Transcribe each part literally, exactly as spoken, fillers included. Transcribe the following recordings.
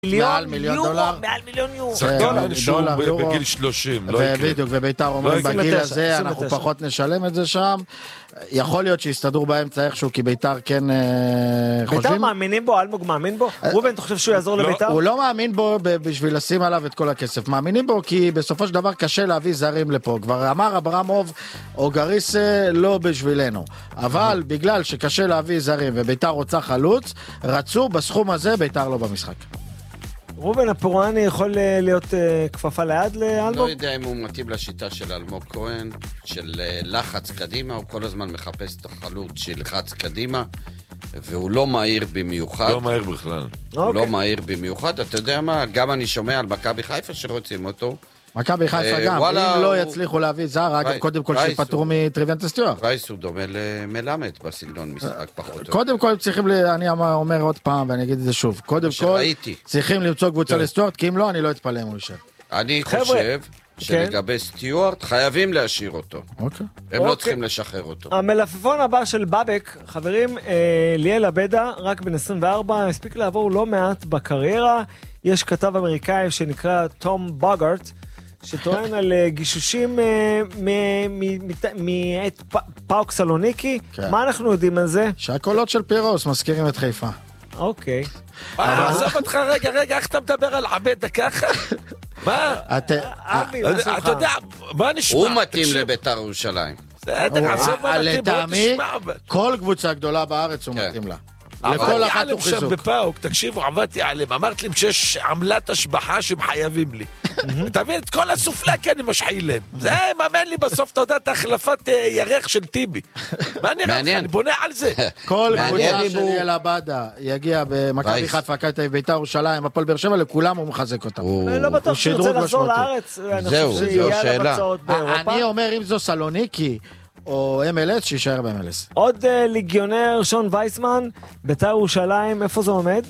מעל מיליון דולר. מעל מיליון יורו. שחקן שהוא בגיל שלושים. ובדיוק, וביתר אומרים בגיל הזה אנחנו פחות נשלם את זה שם. יכול להיות שיסתדרו באמצע איכשהו, כי ביתר כן חושבים. ביתר מאמינים בו, אלמוג מאמין בו? רובן, אתה חושב שהוא יעזור לביתר? הוא לא מאמין בו בשביל לשים עליו את כל הכסף. מאמינים בו כי בסופו של דבר קשה להביא זרים לפה. כבר אמר אברמוב, אוגריס לא בשבילנו. אבל בגלל שקשה להביא זרים וביתר רוצה חלוץ, רצו בסכום הזה ביתר לא במשחק. רובן הפורואני יכול להיות כפפה ליד לאלמוג? לא יודע אם הוא מתאים לשיטה של אלמוג כהן, של לחץ קדימה, הוא כל הזמן מחפש את החלוץ שלחץ קדימה, והוא לא מהיר במיוחד. לא מהיר בכלל. הוא לא מהיר במיוחד, אתה יודע מה? גם אני שומע על מכבי חיפה שרוצים אותו. מכבי חיפה גם, אם לא יצליחו להביא זר, אגב, קודם כל שיפטרו מטריוויאנט סטיוארט. רייס הוא דומה למלמד בסגנון משחק פחות. קודם כל צריכים, אני אומר עוד פעם, ואני אגיד את זה שוב, קודם כל צריכים למצוא קבוצה לסטיוארט, כי אם לא, אני לא אתפלא אם הוא יישאר. אני חושב שלגבי סטיוארט חייבים להשאיר אותו. הם לא צריכים לשחרר אותו. המלפפון הבא של בבק, חברים, ליאל אבדה, רק בן עשרים וארבע, הספיק לעבור לא מעט בקריירה. יש כתב אמריקאי שנקרא תום בוגארט, שטוען על גישושים מעת פאוק סלוניקי. מה אנחנו יודעים על זה? שהקולות של פירוס מזכירים את חיפה. אוקיי. עזוב אותך רגע, רגע, איך אתה מדבר על עבדה ככה? מה? אתה יודע, מה נשמע? הוא מתאים לביתר ירושלים. לטעמי, כל קבוצה גדולה בארץ הוא מתאים לה. לכל אחת הוא חיזוק. בפאוק, תקשיבו, עבדתי עליהם, אמרתי להם שיש עמלת השבחה שהם חייבים לי. אתה מבין, את כל הסופלה כן הם משחיל להם. זה מאמן לי בסוף, אתה יודע, את החלפת ירח של טיבי. מה נראה לך? אני בונה על זה. כל קבוצה של ליאל אבדה יגיע במכבי חיפה, מכבי ביתר ירושלים, הפועל באר שבע, לכולם הוא מחזק אותם. לא בטוח שירצה לחזור לארץ. זהו, זו שאלה. אני אומר, אם זו סלוניקי, או אם אל אס, שישאר ב-אם אל אס. עוד ליגיונר, שון וייסמן, ביתר ירושלים, איפה זה עומד?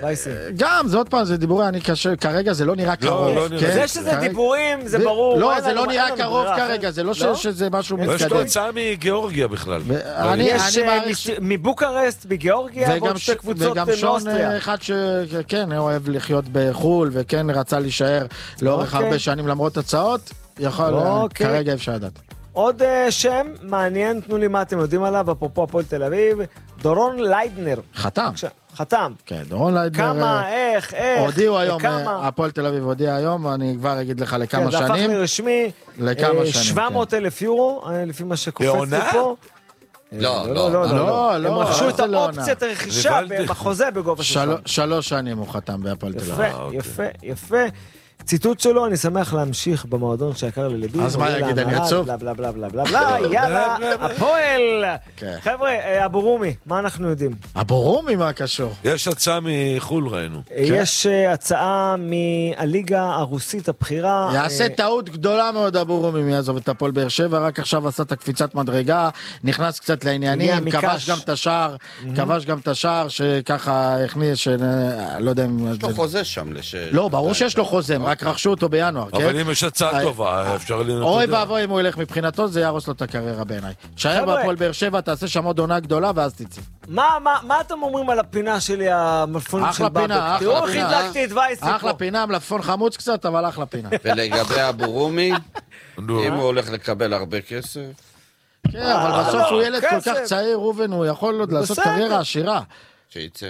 גם, זה עוד פעם, זה דיבורי, אני קשה, כרגע זה לא נראה קרוב. זה שזה דיבורים, זה ברור. לא, זה לא נראה קרוב כרגע, זה לא שזה משהו מתקדם. יש לו הצעה מגיאורגיה בכלל. יש מבוקרסט, בגיאורגיה, ועוד שתי קבוצות מאוסטריה. וגם שון אחד שכן, אוהב לחיות בחול, וכן רצה להישאר לאורך הרבה שנים למרות הצעות, יכול, כרגע אפשר לדעת. עוד שם מעניין, תנו לי מה אתם יודעים עליו, אפרופו הפועל תל אביב, דורון ליידנר. חתם. חתם. כן, דורון ליידנר. כמה, איך, איך, הודיעו היום, הפועל תל אביב הודיע היום, אני כבר אגיד לך לכמה שנים. זה הפך מרשמי, לכמה שנים. שבע מאות אלף יורו, לפי מה שקופץ לי פה. לא, לא, לא, לא. הם רכשו את האופציית הרכישה בחוזה בגובה של שם. שלוש שנים הוא חתם בהפועל תל אביב. יפה, יפה, יפה. ציטוט שלו, אני שמח להמשיך במועדון שיקר ללבי. אז מה יגיד, אני עצוב? בלה בלה בלה בלה בלה בלה, יאללה, הפועל! חבר'ה, אבו רומי, מה אנחנו יודעים? אבו רומי, מה קשור? יש הצעה מחול, ראינו. יש הצעה מהליגה הרוסית הבכירה. יעשה טעות גדולה מאוד אבו רומי מיעזוב את הפועל באר שבע, רק עכשיו עשה את הקפיצת מדרגה, נכנס קצת לעניינים, כבש גם את השער, כבש גם את השער שככה הכניס, לא יודע אם... יש לו חוזה שם. לא, ברור שיש לו חוזה, רק רכשו אותו בינואר, כן? אבל אם יש הצעה טובה, אפשר לנתודה. אוי ואבוי אם הוא ילך מבחינתו, זה ירוס לו את הקריירה בעיניי. שער בהפועל באר שבע, תעשה שם עוד עונה גדולה, ואז תצא. מה אתם אומרים על הפינה שלי, המלפפונים של בבק? תראו, חיזקתי את וייסי פה. אחלה פינה, מלפפון חמוץ קצת, אבל אחלה פינה. ולגבי אבו רומי, אם הוא הולך לקבל הרבה כסף... כן, אבל בסוף הוא ילד כל כך צעיר, רובן, הוא יכול עוד לעשות קריירה עשירה. שיצא.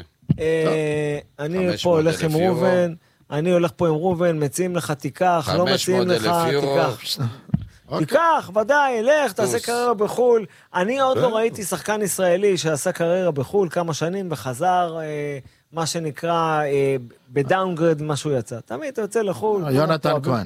אני פה הולך עם רובן. אני הולך פה עם רובן, מציעים לך תיקח, לא מציעים לך תיקח. תיקח, ודאי, לך, תעשה קריירה בחול. אני עוד לא ראיתי שחקן ישראלי שעשה קריירה בחול כמה שנים וחזר, מה שנקרא, בדאונגרד, מה שהוא יצא. תמיד אתה יוצא לחול. יונתן כהן.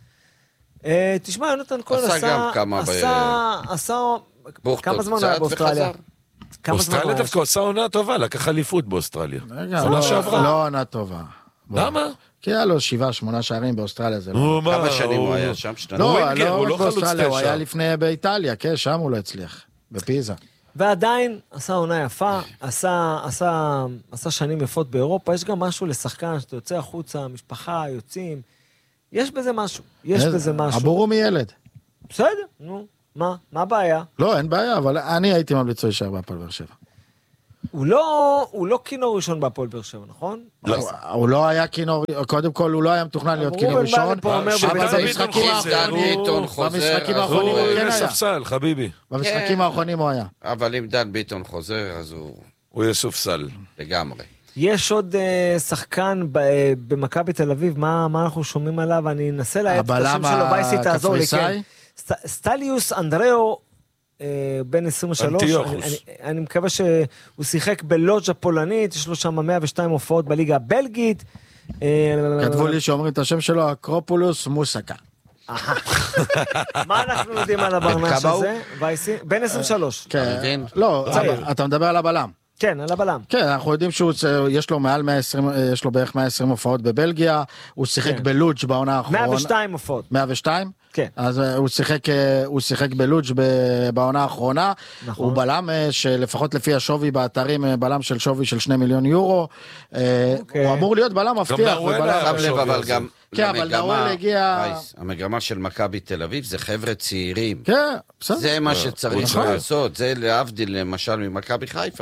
תשמע, יונתן כהן עשה... עשה גם כמה... עשה... כמה זמן היה באוסטרליה? אוסטרליה דווקא עושה עונה טובה, לקח אליפות באוסטרליה. לא עונה טובה. למה? כי היה לו שבעה, שמונה שערים באוסטרליה, זה לא... כמה שנים הוא היה שם? לא, לא רק באוסטרליה, הוא היה לפני באיטליה, כן, שם הוא לא הצליח, בפיזה. ועדיין עשה עונה יפה, עשה שנים יפות באירופה, יש גם משהו לשחקן, שאתה יוצא החוצה, משפחה, יוצאים, יש בזה משהו, יש בזה משהו. אבו רומי ילד. בסדר, נו, מה? מה הבעיה? לא, אין בעיה, אבל אני הייתי ממליץ להישאר בהפועל באר שבע. הוא לא, הוא לא כינור ראשון בהפועל באר שבע, נכון? הוא לא היה כינור, קודם כל הוא לא היה מתוכנן להיות כינור ראשון, אבל במשחקים האחרונים הוא כן היה. ספסל, חביבי. במשחקים האחרונים הוא היה. אבל אם דן ביטון חוזר, אז הוא... הוא יהיה סופסל. לגמרי. יש עוד uh, שחקן ב- במכבי תל אביב, מה, מה אנחנו שומעים עליו? אני אנסה להעט את השם שלו, בייסי תעזור לי, כן. סט, סטליוס אנדריאו, uh, בן עשרים ושלוש, אני, אני, אני מקווה שהוא שיחק בלוג'ה פולנית, יש לו שם מאה ושתיים הופעות בליגה הבלגית. כתבו לי שאומרים את השם שלו, אקרופולוס מוסקה. מה אנחנו יודעים על הברנש הזה, בייסי? בן עשרים ושלוש. כן, לא, אתה מדבר על הבלם. כן, על הבלם. כן, אנחנו יודעים שיש לו מעל מאה ועשרים, יש לו בערך מאה ועשרים הופעות בבלגיה, הוא שיחק בלוג' בעונה האחרונה. מאה ושתיים הופעות. מאה ושתיים? כן. אז הוא שיחק, הוא שיחק בלוג' בעונה האחרונה. נכון. הוא בלם שלפחות לפי השווי באתרים, בלם של שווי של שני מיליון יורו. אוקיי. הוא אמור להיות בלם מבטיח. גם לב, אבל גם... כן, אבל נאוול הגיע... המגמה של מכבי תל אביב זה חבר'ה צעירים. כן, בסדר. זה מה שצריך לעשות. זה להבדיל למשל ממכבי חיפה.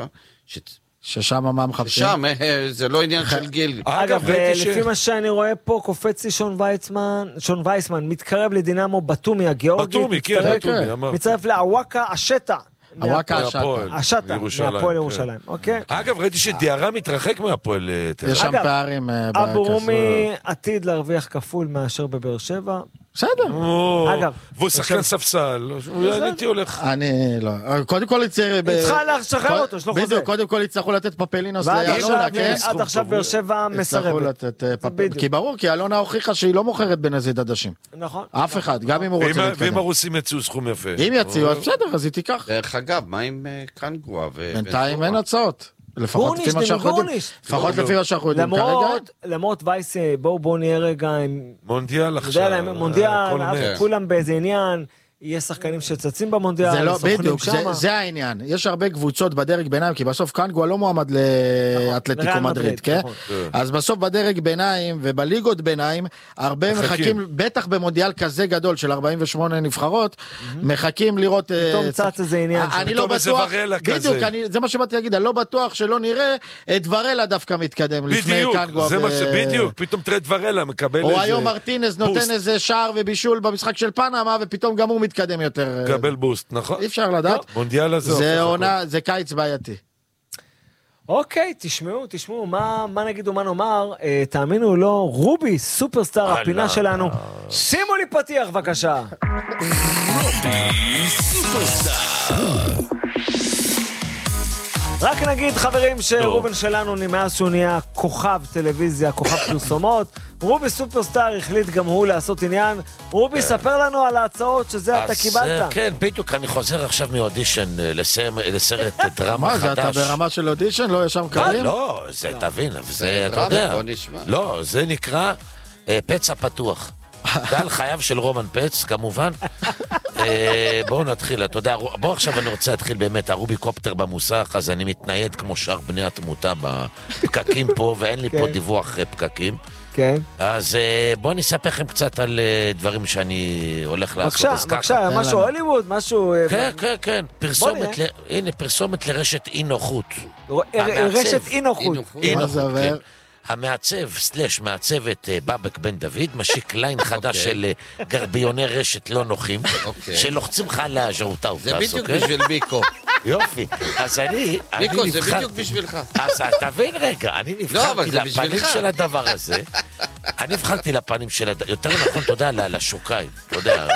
ששם מה מחפשים? ששם, זה לא עניין של גיל. אגב, לפי מה שאני רואה פה, קופץ לי שון וייסמן, שון וייסמן, מתקרב לדינמו בטומי הגיאורגית. בטומי, כן, בטומי, אמר. מצטרף לעוואקה השטה. הוואקה השטה. השטה, מהפועל ירושלים, אוקיי? אגב, ראיתי שדיארה מתרחק מהפועל. יש שם פערים. אבו רומי עתיד להרוויח כפול מאשר בבאר שבע. בסדר. אגב. והוא שחקן ספסל. הייתי הולך. אני לא. קודם כל יצטרך... צריכה לשחרר אותו, שלא חוזר. קודם כל יצטרכו לתת פפלינוס לאלונה, כן? עד עכשיו באר שבע מסרבת. כי ברור, כי אלונה הוכיחה שהיא לא מוכרת בנזיד עדשים. נכון. אף אחד, גם אם הוא רוצה להתקדם. ואם הרוסים יציעו סכום יפה. אם יציעו, אז בסדר, אז היא תיקח. דרך אגב, מה עם קנגואה? בינתיים אין הצעות. לפחות לפי מה שאנחנו יודעים. לפחות לפי מה שאנחנו יודעים כרגע. למרות וייס, בואו בואו נהיה רגע עם... מונדיאל עכשיו. מונדיאל, כולם באיזה עניין. יש שחקנים שצצים במונדיאל. זה לא, בדיוק, זה העניין. יש הרבה קבוצות בדרג ביניים, כי בסוף קנגואה לא מועמד לאתלטיקו מדריד, כן? אז בסוף בדרג ביניים ובליגות ביניים, הרבה מחכים, בטח במונדיאל כזה גדול של ארבעים ושמונה נבחרות, מחכים לראות... פתאום צץ איזה עניין. אני לא בטוח, בדיוק, זה מה שבאתי להגיד, אני לא בטוח שלא נראה את ורלה דווקא מתקדם לפני קנגואה. בדיוק, פתאום תראה את ורלה מקבל איזה... או היום מרטינז נותן איזה שער ובישול במשחק של פנמה, ופתאום גם הוא מתקדם יותר. קבל בוסט, נכון? אי אפשר לדעת. מונדיאל הזה. זה עונה, זה קיץ בעייתי. אוקיי, תשמעו, תשמעו, מה, מה נגיד ומה נאמר, אה, תאמינו או לא, רובי, סופרסטאר, הפינה שלנו. שימו לי פתיח, בבקשה. רובי, סופרסטאר. רק נגיד, חברים, שרובן שלנו, מאז שהוא נהיה כוכב טלוויזיה, כוכב פרסומות, רובי סופרסטאר החליט גם הוא לעשות עניין. רובי, ספר לנו על ההצעות שזה אתה קיבלת. כן, בדיוק, אני חוזר עכשיו מאודישן לסרט דרמה חדש. מה, זה אתה ברמה של אודישן? לא ישר מקרים? לא, זה, תבין, זה, אתה יודע. לא, זה נקרא פצע פתוח. דל חייו של רומן פץ, כמובן. בואו נתחיל, אתה יודע, בואו עכשיו אני רוצה להתחיל באמת, הרובי קופטר במוסך, אז אני מתנייד כמו שאר בני התמותה בפקקים פה, ואין לי פה דיווח פקקים. כן. אז בואו נספר לכם קצת על דברים שאני הולך לעשות. בבקשה, בבקשה, משהו הוליווד, משהו... כן, כן, כן, פרסומת, הנה, פרסומת לרשת אי נוחות. רשת אי נוחות. מה זה עבר? המעצב, סלש, מעצבת בבק בן דוד, משיק ליין חדש של גרביוני רשת לא נוחים, שלוחצים לך על הז'רוטאוטס, זה בדיוק בשביל מיקו. יופי. אז אני... מיקו, זה בדיוק בשבילך. אז תבין רגע, אני נבחרתי לפנים של הדבר הזה. אני נבחרתי לפנים של הדבר, יותר נכון, אתה יודע, לשוקיים, אתה יודע.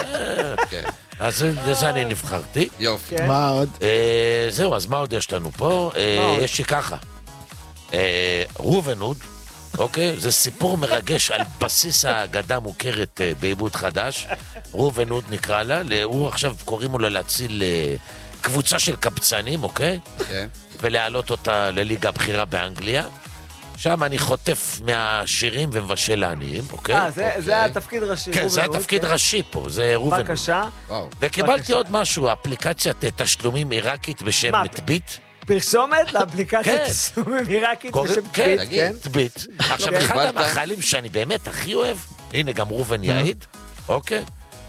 אז לזה אני נבחרתי. יופי. מה עוד? זהו, אז מה עוד יש לנו פה? יש לי ככה. רובן הוד, אוקיי? זה סיפור מרגש על בסיס האגדה מוכרת בעיבוד חדש. רובן הוד נקרא לה, הוא עכשיו קוראים לו להציל קבוצה של קבצנים, אוקיי? כן. ולהעלות אותה לליגה הבכירה באנגליה. שם אני חוטף מהשירים ומבשל לעניים, אוקיי? אה, זה התפקיד ראשי. כן, זה התפקיד ראשי פה, זה רובן הוד. בבקשה. וקיבלתי עוד משהו, אפליקציית תשלומים עיראקית בשם מטביט. פרסומת לאפליקציית תשלומים עיראקית בשם ביט, כן? ביט. עכשיו, אחד המאכלים שאני באמת הכי אוהב, הנה גם רובן יעיד, אוקיי?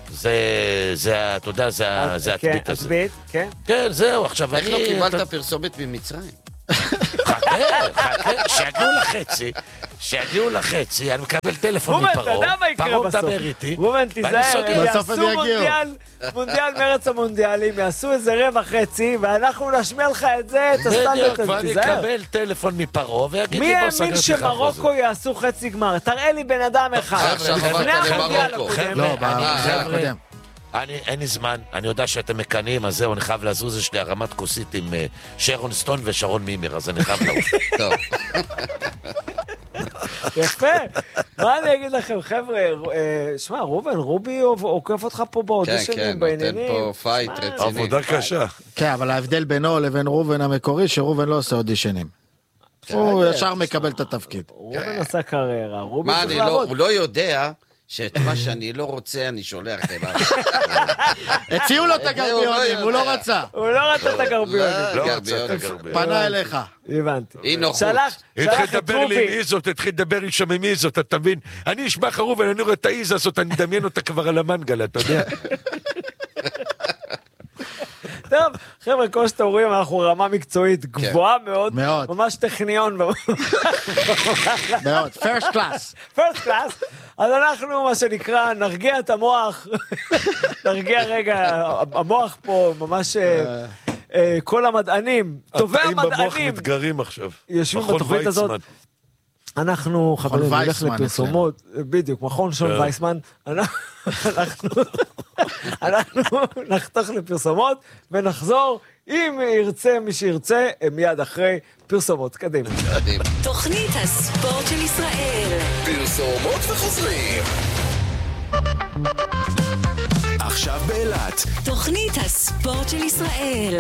זה, אתה יודע, זה הטביט הזה. ביט, כן. כן, זהו, עכשיו אני... איך לא קיבלת פרסומת ממצרים? חכה, חכה, שיגיעו לחצי, שיגיעו לחצי, אני מקבל טלפון מפרו, רובן, אתה יודע מה יקרה בסוף? מדבר איתי, רובן, תיזהר, הם בסוף הם יעשו יגיעו. מונדיאל, מונדיאל מרץ המונדיאלים, יעשו איזה רבע חצי, ואנחנו נשמיע לך את זה, את הסטנדרט הזה, ואני תיזהר. אקבל טלפון מפרו, ויגיד מי לי בוא האמין סגרתי לך שמרוקו יעשו חצי גמר? תראה לי בן אדם אחד. עכשיו לפני עברת המונדיאל למרוקו. הקודם. לא, אני- במונדיאל הקודם. אני, אין לי זמן, אני יודע שאתם מקנאים, אז זהו, אני חייב לזוז, יש לי הרמת כוסית עם אה, שרון סטון ושרון מימר, אז אני חייב לעוף. טוב. יפה. מה אני אגיד לכם, חבר'ה? אה, שמע, רובן, רובי עוקף אותך פה כן, באודישנים, כן, נותן בעניינים. פה פייט שמע, רציני. עבודה קשה. כן, אבל ההבדל בינו לבין רובן המקורי, שרובן לא עושה אודישנים. הוא ישר מקבל את התפקיד. רובן עשה קריירה, רובן מה, צריך אני לא, לעבוד. הוא לא יודע שאת מה שאני לא רוצה, אני שולח אליו. הציעו לו את הוא הגרביונים, לא הוא לא יודע. רצה. הוא לא רצה את הגרביונים. לא, לא גרביונים. רצה את הגרביונים. פנה אליך. הבנתי. אי נוחות. שלח, התחיל שלח את לדבר לי עם רובי. איזות, התחיל לדבר לי שם עם איזות, אתה מבין? אני אשמע חרוב, אני רואה את האיז הזאת, אני מדמיין אותה כבר על המנגל, אתה יודע? טוב, חבר'ה, כמו שאתם רואים, אנחנו רמה מקצועית גבוהה מאוד. מאוד. ממש טכניון. מאוד. פרסט קלאס. פרסט קלאס. אז אנחנו, מה שנקרא, נרגיע את המוח. נרגיע רגע, המוח פה ממש... אה, אה, כל המדענים, טובי התאים במוח המדענים, מתגרים עכשיו. יושבים מכון בתוכנית הזאת. ויצמן. אנחנו, חברים, נלך וייסמן לפרסומות, בדיוק, מכון שון כן. וייסמן, אנחנו אנחנו נחתוך לפרסומות ונחזור, אם ירצה מי שירצה, מיד אחרי פרסומות. קדימה. קדימה. תוכנית הספורט של ישראל. פרסומות וחוזרים. עכשיו באילת, תוכנית הספורט של ישראל.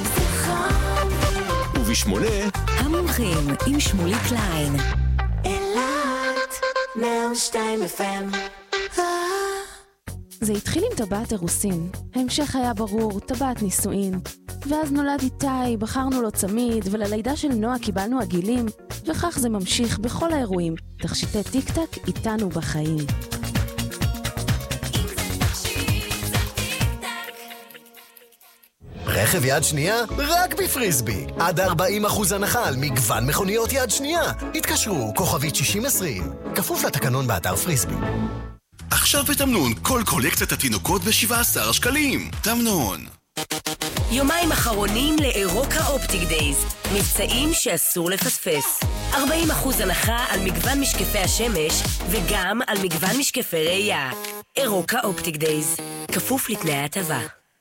ובשמונה, המומחים עם שמולי קליין. אילת, מאה ושתיים אף אם. זה התחיל עם טבעת אירוסין. ההמשך היה ברור, טבעת נישואין. ואז נולד איתי, בחרנו לו צמיד, וללידה של נועה קיבלנו עגילים, וכך זה ממשיך בכל האירועים. תכשיטי טיק טק איתנו בחיים. רכב יד שנייה רק בפריסבי. עד ארבעים אחוז הנחה על מגוון מכוניות יד שנייה. התקשרו, כוכבית שישים עשרים. כפוף לתקנון באתר פריסבי. עכשיו בתמנון, כל קולקציית התינוקות ב-שבעה עשר שקלים. תמנון. יומיים אחרונים לאירוקה אופטיק דייז. מבצעים שאסור לפספס. ארבעים אחוז הנחה על מגוון משקפי השמש וגם על מגוון משקפי ראייה. אירוקה אופטיק דייז. כפוף לתנאי ההטבה.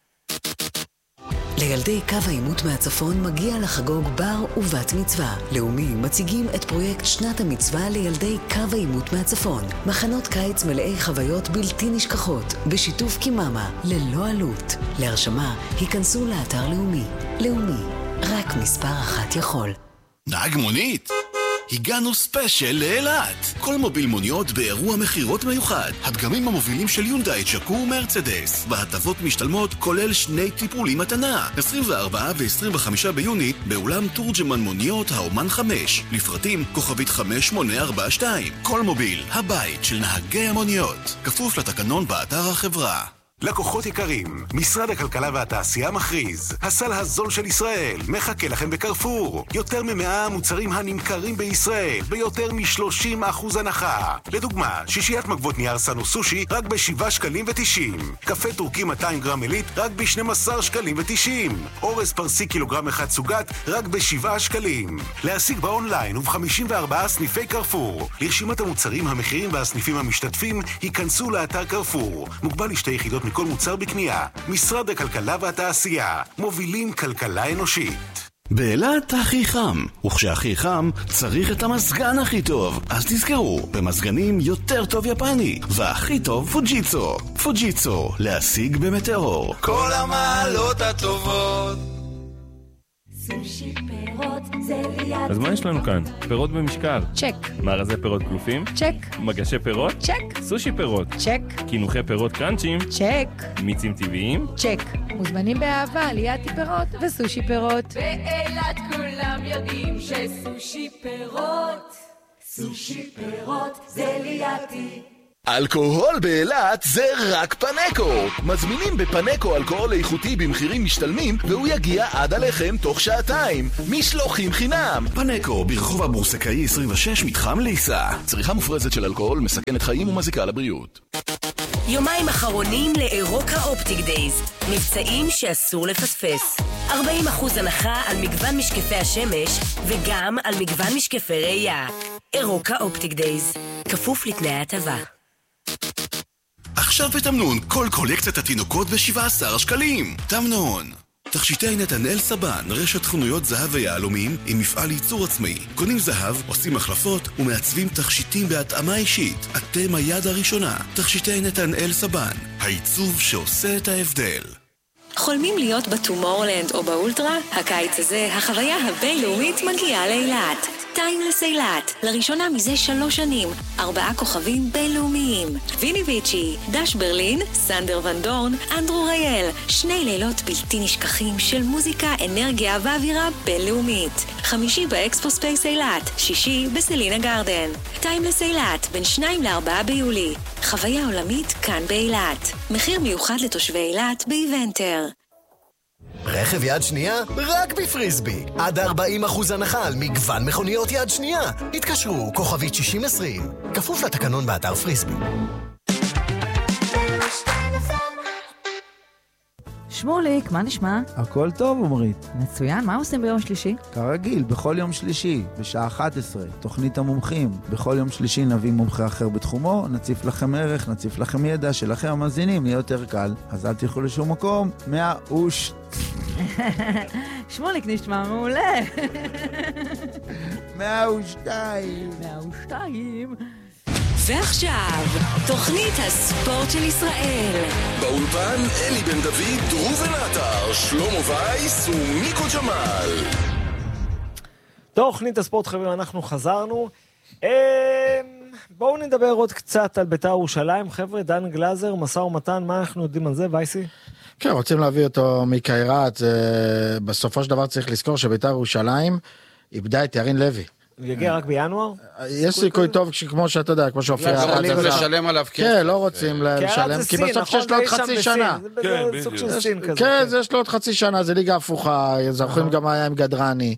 לילדי קו העימות מהצפון מגיע לחגוג בר ובת מצווה. לאומי מציגים את פרויקט שנת המצווה לילדי קו העימות מהצפון. מחנות קיץ מלאי חוויות בלתי נשכחות, בשיתוף קיממה, ללא עלות. להרשמה, היכנסו לאתר לאומי. לאומי, רק מספר אחת יכול. נהג מונית? הגענו ספיישל לאילת. כל מוביל מוניות באירוע מחירות מיוחד. הדגמים המובילים של יונדאי, צ'קו ומרצדס. בהטבות משתלמות כולל שני טיפולים מתנה. עשרים וארבעה ו-עשרים וחמישה ביוני באולם תורג'מן מוניות האומן חמש. לפרטים כוכבית חמש שמונה ארבע שתיים. כל מוביל, הבית של נהגי המוניות. כפוף לתקנון באתר החברה. לקוחות יקרים, משרד הכלכלה והתעשייה מכריז, הסל הזול של ישראל מחכה לכם בקרפור. יותר ממאה מוצרים הנמכרים בישראל ביותר מ-שלושים אחוז הנחה. לדוגמה, שישיית מגבות נייר סנו סושי רק ב-שבעה שקלים ותשעים. קפה טורקי מאתיים גרם עילית רק ב-שנים עשר שקלים ותשעים. אורז פרסי קילוגרם אחד סוגת רק ב-שבעה שקלים. להשיג באונליין וב-חמישים וארבעה סניפי קרפור. לרשימת המוצרים, המחירים והסניפים המשתתפים, היכנסו לאתר קרפור. מוגבל לשתי יחידות מכל מוצר בקנייה. משרד הכלכלה והתעשייה. מובילים כלכלה אנושית. באילת הכי חם, וכשהכי חם צריך את המזגן הכי טוב. אז תזכרו, במזגנים יותר טוב יפני, והכי טוב פוג'יצו. פוג'יצו, להשיג במטאור. כל המעלות הטובות. סושי פירות זה ליד. אז מה יש לנו כאן? פירות במשקל. צ'ק. מארזי פירות קלופים? צ'ק. מגשי פירות? צ'ק. סושי פירות? צ'ק. קינוחי פירות קראנצ'ים? צ'ק. מיצים טבעיים? צ'ק. מוזמנים באהבה ליד פירות וסושי פירות. באילת כולם יודעים שסושי פירות, סושי פירות זה ליד. אלכוהול באילת זה רק פנקו. מזמינים בפנקו אלכוהול איכותי במחירים משתלמים, והוא יגיע עד עליכם תוך שעתיים. משלוחים חינם. פנקו, ברחוב הבורסקאי עשרים ושש, מתחם ליסה. צריכה מופרזת של אלכוהול מסכנת חיים ומזיקה לבריאות. יומיים אחרונים לאירוקה אופטיק דייז. מבצעים שאסור לפספס. ארבעים אחוז הנחה על מגוון משקפי השמש, וגם על מגוון משקפי ראייה. אירוקה אופטיק דייז. כפוף לתנאי הטבה. עכשיו בתמנון, כל קולקציית התינוקות ב-שבעה עשר שקלים. תמנון. תכשיטי נתנאל סבן, רשת חנויות זהב ויהלומים עם מפעל ייצור עצמאי. קונים זהב, עושים החלפות ומעצבים תכשיטים בהתאמה אישית. אתם היד הראשונה. תכשיטי נתנאל סבן, העיצוב שעושה את ההבדל. חולמים להיות בטומורלנד או באולטרה? הקיץ הזה, החוויה הבינלאומית מגיעה לאילת. טיימלס אילת, לראשונה מזה שלוש שנים, ארבעה כוכבים בינלאומיים. ויני ויצ'י, דש ברלין, סנדר ון דורן, אנדרו רייל, שני לילות בלתי נשכחים של מוזיקה, אנרגיה ואווירה בינלאומית. חמישי באקספו ספייס אילת, שישי בסלינה גרדן. טיימלס אילת, בין שניים לארבעה ביולי. חוויה עולמית כאן באילת. מחיר מיוחד לתושבי אילת באיבנטר. רכב יד שנייה? רק בפריסבי. עד ארבעים אחוז הנחה על מגוון מכוניות יד שנייה. התקשרו, כוכבית שישים עשרים. כפוף לתקנון באתר פריסבי. שמוליק, מה נשמע? הכל טוב, אומרית. מצוין, מה עושים ביום שלישי? כרגיל, בכל יום שלישי, בשעה אחת עשרה, תוכנית המומחים. בכל יום שלישי נביא מומחה אחר בתחומו, נציף לכם ערך, נציף לכם ידע, שלכם המאזינים יהיה יותר קל. אז אל תלכו לשום מקום, מאה וש... שמוליק נשמע מעולה. מאה ושתיים. מאה ושתיים. ועכשיו, תוכנית הספורט של ישראל. באולפן אלי בן דוד, ראובן עטר, שלמה וייס ומיקו ג'מאל. תוכנית הספורט, חברים, אנחנו חזרנו. בואו נדבר עוד קצת על בית"ר ירושלים. חבר'ה, דן גלאזר, משא ומתן, מה אנחנו יודעים על זה, וייסי? כן, רוצים להביא אותו מקיירת. בסופו של דבר צריך לזכור שבית"ר ירושלים איבדה את ירין לוי. הוא יגיע רק בינואר? יש סיכוי טוב, כמו שאתה יודע, כמו שאופיר... לא רוצים לשלם עליו כסף. כן, לא רוצים לשלם, כי בסוף שיש לו עוד חצי שנה. זה סוג של סין כזה. כן, יש לו עוד חצי שנה, זה ליגה הפוכה, זוכרים גם היה עם גדרני,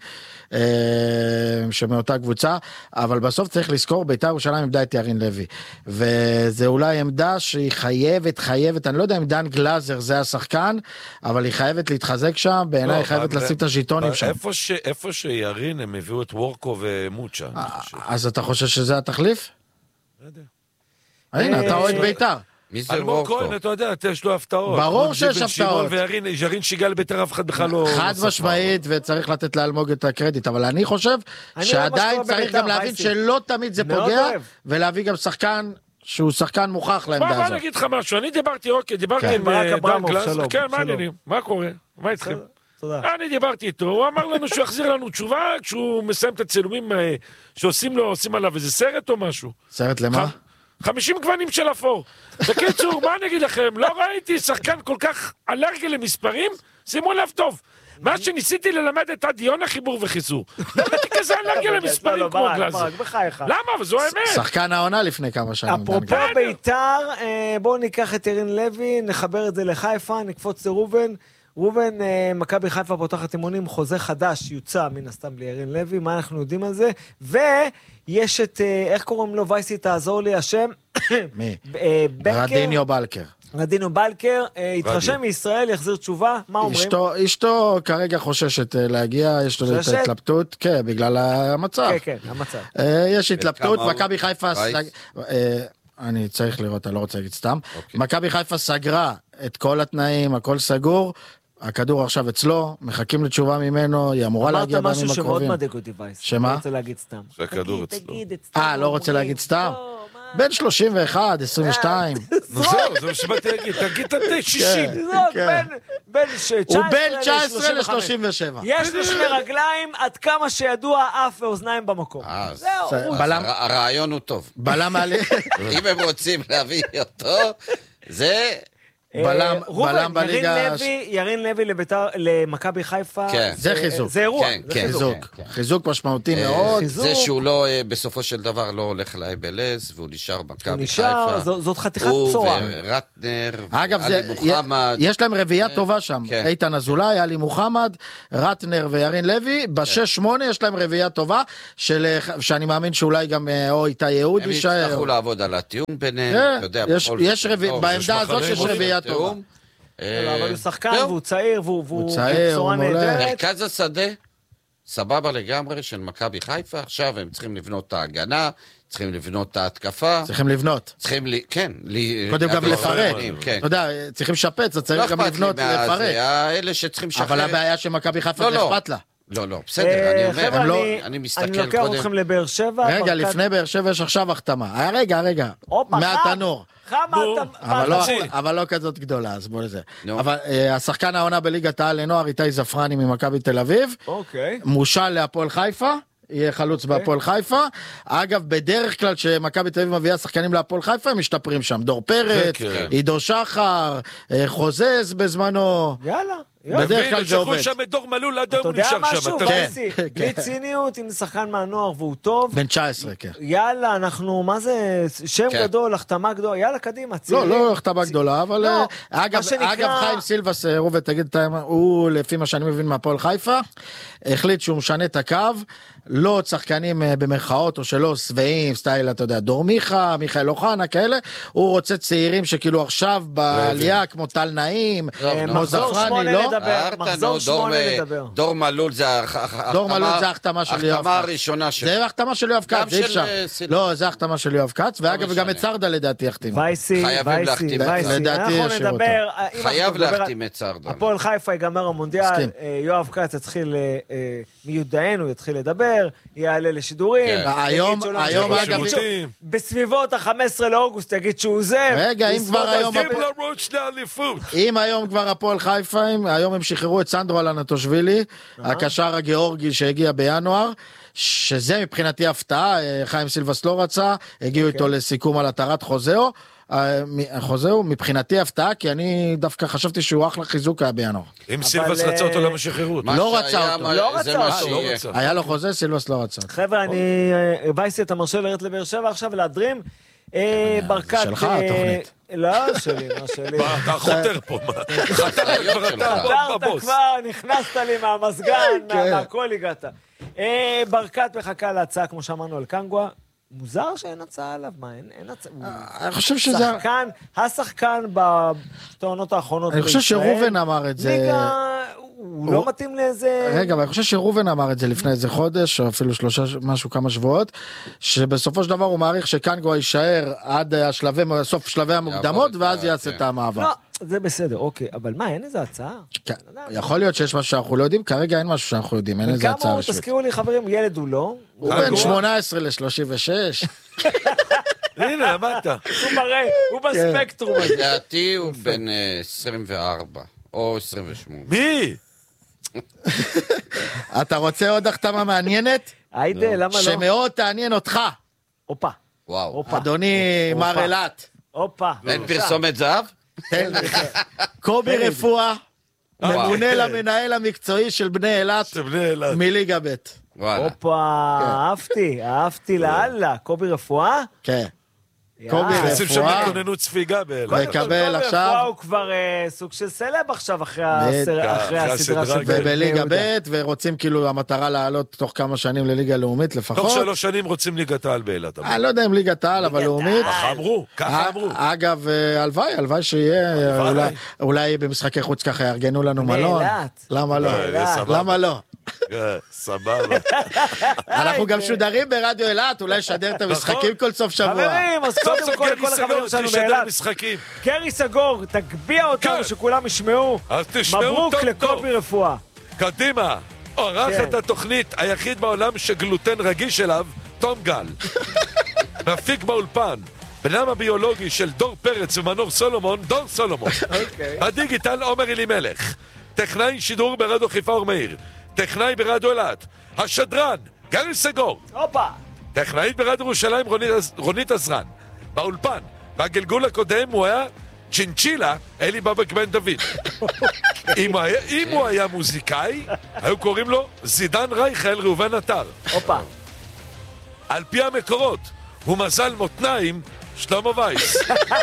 שמאותה קבוצה, אבל בסוף צריך לזכור, בית"ר ירושלים איבדה את ירין לוי, וזה אולי עמדה שהיא חייבת, חייבת, אני לא יודע אם דן גלאזר זה השחקן, אבל היא חייבת להתחזק שם, בעיניי היא חייבת לשים את הז'יטונים שם. איפה שירין הם הביאו את וורקו ומוצ'ה. אז אתה חושב שזה התחליף? לא יודע. הנה, אתה אוהד בית"ר. מי זה אלמוג וורקו? כהן, אתה יודע, יש לו הפתעות. ברור שיש הפתעות. וירין שיגע לבית"ר אף אחד בכלל לא... חד משמעית, וצריך לתת לאלמוג את הקרדיט, אבל אני חושב שעדיין צריך גם להבין שלא תמיד זה פוגע, ולהביא גם שחקן שהוא שחקן מוכח לעמדה הזאת. מה, אני אגיד לך משהו, אני דיברתי, אוקיי, דיברתי עם דן גלאזר, כן, מה העניינים? מה קורה? מה איתכם? אני דיברתי איתו, הוא אמר לנו שהוא יחזיר לנו תשובה כשהוא מסיים את הצילומים שעושים לו, עושים עליו איזה סרט או משהו. סרט למה? חמישים גוונים של אפור. בקיצור, מה אני אגיד לכם? לא ראיתי שחקן כל כך אלרגי למספרים, שימו לב טוב. מה שניסיתי ללמד את הדיון החיבור וחיסור. לא ראיתי כזה אלרגי למספרים כמו גלאזר. למה? וזו האמת. שחקן העונה לפני כמה שנים. אפרופו בית"ר, בואו ניקח את ירין לוי, נחבר את זה לחיפה, נקפוץ לראובן. ראובן, מכבי חיפה פותחת אימונים, חוזה חדש יוצא מן הסתם לירין לוי, מה אנחנו יודעים על זה? ויש את, איך קוראים לו, וייסי, תעזור לי השם? מי? רדיניו בלקר. רדיניו בלקר, התרשם מישראל, יחזיר תשובה, מה אומרים? אשתו כרגע חוששת להגיע, יש לו את ההתלבטות, כן, בגלל המצב. כן, כן, המצב. יש התלבטות, מכבי חיפה... אני צריך לראות, אני לא רוצה להגיד סתם. מכבי חיפה סגרה את כל התנאים, הכל סגור, הכדור עכשיו אצלו, מחכים לתשובה ממנו, היא אמורה להגיע בימים הקרובים. אמרת משהו שמאוד מדאיג אותי וייס. שמה? לא רוצה להגיד סתם. שהכדור אצלו. אה, לא רוצה להגיד סתם? בין שלושים ואחת, עשרים ושתיים. זהו, זה מה שבאתי להגיד, תגיד את שישים. בין הוא בין תשע עשרה ל-שלושים ושבע. יש לו שני רגליים, עד כמה שידוע, אף ואוזניים במקום. זהו. הרעיון הוא טוב. בלם עלי. אם הם רוצים להביא אותו, זה... בלם, בלם בליגה... ירין לוי, ירין לוי לביתר, למכבי חיפה, כן. זה חיזוק. זה אירוע. כן, זה כן, חיזוק. חיזוק. כן, כן. חיזוק משמעותי אה, מאוד. זה שהוא לא, אה, בסופו של דבר לא הולך לאבלז, והוא נשאר במכבי הוא נשאר, חיפה. זו- זאת חתיכת הוא בשורה. ורטנר, אגב, ואלי זה, מוחמד. יש להם רביעייה טובה שם. כן. איתן אזולאי, עלי מוחמד, רטנר וירין לוי. בשש שמונה יש להם רביעייה טובה, של, שאני מאמין שאולי גם אה, או איתי יהוד הם יישאר. יצטרכו לעבוד על התיאום ביניהם, כן, אתה יודע, יש- בכל יש זאת, רביע- טוב, בעמדה הזאת יש מחנה רביעייה תיאום. טובה. לא, אבל הוא שחקן, זהו. והוא צעיר, והוא והוא צעיר, בשורה הוא מעולה. נהדרת. מרכז השדה, סבבה לגמרי של מכבי חיפה, עכשיו הם צריכים לבנות את ההגנה, צריכים לבנות את ההתקפה, צריכים לבנות. צריכים, לי- כן, לי- קודם גם להביא לפרק. שחקנים, כן. אתה יודע, צריכים לשפץ, אז לא צריך גם אכפת לי לבנות, מה- לפרק. זה האלה שצריכים לשחרר. אבל הבעיה שמכבי חיפה לא, זה לא. אכפת לה. לא, לא, בסדר, אה, אני אומר, חבר'ה, הם לא- אני- אני מסתכל אני לוקח קודם. אתכם לבאר שבע. רגע, ברקת- לפני באר שבע יש עכשיו החתמה. אה, רגע, רגע. הופה, מהתנור. חם, חם, נו, אתה- אבל לא, תקשיב. אבל לא כזאת גדולה, אז בוא לזה. נו. אבל אה, השחקן העונה בליגת העל לנוער, איתי זפרני ממכבי תל אביב, אוקיי. מושל להפועל חיפה, יהיה חלוץ בהפועל חיפה. אגב, בדרך כלל שמכבי תל אביב מביאה שחקנים להפועל חיפה, הם משתפרים שם. דור פרץ, כן. עידו שחר, אה, חוזז בזמנו. יאללה. יאללה. בדרך כלל זה שלחו עובד. שם את דור מלול, עד אתה היום יודע נשאר משהו, שם. אתה- וייסי? כן, בלי כן. ציניות, אם זה שחקן מהנוער והוא טוב, בן תשע עשרה, כן. יאללה, אנחנו, מה זה, שם כן. גדול, החתמה גדולה, יאללה, קדימה, לא, צעירים. לא החתמה גדולה, אבל... לא, אה, אגב, מה שנקרא- אגב, חיים סילבס, אה, רובי, תגיד את האמת, הוא, לפי מה שאני מבין מהפועל חיפה, החליט שהוא משנה את הקו, לא עוד שחקנים אה, במרכאות, או שלא שבעים, סטייל, אתה יודע, דור מיכה, מיכאל אוחנה, כאלה, הוא רוצה צעירים שכאילו עכשיו בעלייה, כמו טל נעים, טוב, אה, נו. כמו מחזור זפרני, שמונה לא? לדבר, הערת, מחזור נו, דור, שמונה אה, לדבר. דור מלול זה ההח- ההחתמה... דור מלול זה ההחתמה של יואב ההחתמה כץ. הראשונה שלו. זה החתמה של יואב גם כץ, אי של, אפשר. אה, סיל- לא, זה החתמה של יואב כץ, ואגב, משנה. גם את סרדה לדעתי יחתימו. וייסי, חייבים וייסי, להחתים את וייסי. זה. לדעתי אנחנו ישאיר נדבר, אם אנחנו חייב נדבר על- להחתים את סרדן. הפועל חיפה ייגמר המונדיאל, מסכים. אה, יואב כץ יתחיל, אה, אה, מיודענו, הוא יתחיל לדבר, יעלה לשידורים. כן. יגיד היום- שהוא לא היום, משחק, אגב, יגיד שהוא- שירותים. בסביבות ה-חמישה עשר לאוגוסט יגיד שהוא עוזב. רגע, אם בסביבות כבר היום- ה-עשרים שים לרוץ שני אליפות. אם היום כבר הפועל חיפה, היום הם שחררו את סנדרו אלנטושווילי, הקשר הגיאורגי שהגיע בינואר, שזה מבחינתי הפתעה, אה, חיים סילבס לא רצה, הגיעו איתו לסיכום על התרת חוזהו, אה, מ- חוזהו מבחינתי הפתעה, כי אני דווקא חשבתי שהוא אחלה חיזוק היה בינואר. אם סילבס רצה אותו, למה שחררו אותו? מה לא שהיה, רצה אותו. מה- לא זה רצה מה אותו. אה, לא שיהיה. רצה. היה לו חוזה, סילבס לא רצה. חבר'ה, אני... אה, וייסי, אתה מרשה לרדת לבאר שבע עכשיו ולהדרים? אה, ברקת... שלך אה, התוכנית. לא, שלי, מה שלי. מה, אתה חותר פה, מה? חתרת כבר, אתה הבוס חתרת בבוס. כבר, נכנסת לי מהמזגן, כן. מהכל הגעת. אה, ברקת מחכה להצעה, כמו שאמרנו על קנגווה. מוזר שאין הצעה עליו, מה, אין אין הצעה. הוא אני חושב שזה... שחקן, השחקן בשתי העונות האחרונות אני חושב בישראל. שראובן אמר את זה. ליגה, הוא לא מתאים לאיזה... רגע, אבל אני חושב שראובן אמר את זה לפני איזה חודש, או אפילו שלושה, משהו, כמה שבועות, שבסופו של דבר הוא מעריך שקנגו יישאר עד השלבי, סוף שלבי המוקדמות, ואז יעשה את המעבר. לא, זה בסדר, אוקיי, אבל מה, אין איזה הצעה? כן, יכול להיות שיש משהו שאנחנו לא יודעים, כרגע אין משהו שאנחנו יודעים, אין איזה כמה הצעה הוא, רשמית. תזכירו לי חברים, ילד הוא לא. הוא בין שמונה עשרה ל-שלושים ושש. הנה, למדת. הוא מראה, הוא בספקטרום הזה. לדעתי הוא בן אה, עשרים וארבע, או עשרים ושמונה. מי? אתה רוצה עוד החתמה מעניינת? היידה, למה לא? שמאוד תעניין אותך, הופה, וואו. הופה. אדוני מר הופה. אילת. הופה. אין פרסומת זהב? תן לי. קובי רפואה, וואו. ממונה למנהל המקצועי של בני אילת, של בני אילת. מליגה ב'. וואלה. הופה, אהבתי, אהבתי לאללה. קובי רפואה? כן. יאללה. קובי עושים שם רפואה. התכוננות ספיגה באילת. מקבל קובי רפואה עכשיו. הוא כבר אה, סוג של סלב עכשיו אחרי הסר- בטח, אחרי אחרי הסדרה הסדרה, של בני ובליגה יהודה. ב' ורוצים כאילו המטרה לעלות תוך כמה שנים לליגה לאומית תוך לפחות. שלוש שנים רוצים ליגת העל באילת. אני לא יודע אם ליגת העל אבל לאומית. ככה אמרו, ככה אמרו. אגב, אה, הלוואי, הלוואי שיהיה, הלוואי. אולי- אולי במשחקי חוץ ככה יארגנו לנו בני מלון. אילת. למה לא? אה, סבבה. למה לא? אה, סבבה. אנחנו גם שודרים ברדיו אילת, אולי לשדר את המשחקים כל סוף שבוע. חברים, אז סוף קודם סוף כל גרי כל החברים סגור, שלנו תשדר באילת. משחקים. קרי סגור, תגביה אותנו כן. שכולם ישמעו. אז תשמעו מברוק טוב טוב. לקובי רפואה. קדימה, עורך כן. את התוכנית היחיד בעולם שגלוטן רגיש אליו, תום גל. מפיק באולפן, בנם הביולוגי של דור פרץ ומנור סולומון, דור סולומון. בדיגיטל עומר אלימלך. טכנאי שידור ברדיו חיפה אורמאיר. טכנאי ברדיו אילת. השדרן, גרי סגור. הופה. טכנאית ברדיו ירושלים רונית, רונית עזרן. באולפן, בגלגול הקודם הוא היה צ'ינצ'ילה, אלי בבק בן דוד. אם הוא היה מוזיקאי, היו קוראים לו זידן רייכל ראובן עטר. הופה. על פי המקורות, הוא מזל מותניים שלמה וייס.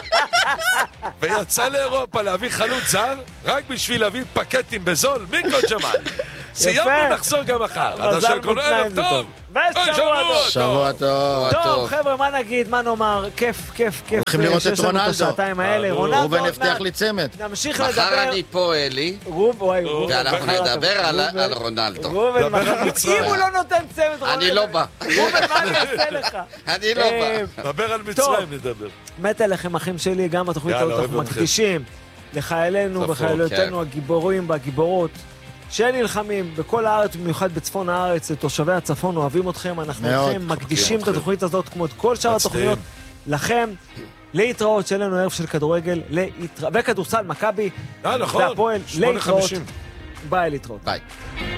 ויצא לאירופה להביא חלוץ זר, רק בשביל להביא פקטים בזול, מיקו ג'מאל. סיימנו, נחזור גם מחר. מזל מותניים זה טוב. ושבוע טוב. שבוע טוב. טוב, חבר'ה, מה נגיד, מה נאמר? כיף, כיף, כיף. הולכים לראות את רונלדו. השעתיים האלה. רונלדו. רובן הבטיח לי צמד. נמשיך לדבר. מחר אני פה, אלי. רוב, וואי, רוב. ואנחנו נדבר על רונלדו. רובן, אם הוא לא נותן צמד רונלדו. אני לא בא. רובן, מה אני אעשה לך? אני לא בא. נדבר על מצרים, נדבר. מת עליכם, אחים שלי, גם בתוכנית הזאת אנחנו מקדישים לחיילינו וחיילותינו הגיבורים והגיבורות שנלחמים בכל הארץ, במיוחד בצפון הארץ, לתושבי הצפון, אוהבים אתכם, אנחנו לכם מקדישים את התוכנית הזאת כמו את כל שאר התוכניות לכם, להתראות שלנו ערב של כדורגל, וכדורסל, מכבי והפועל, להתראות. ביי, להתראות. ביי.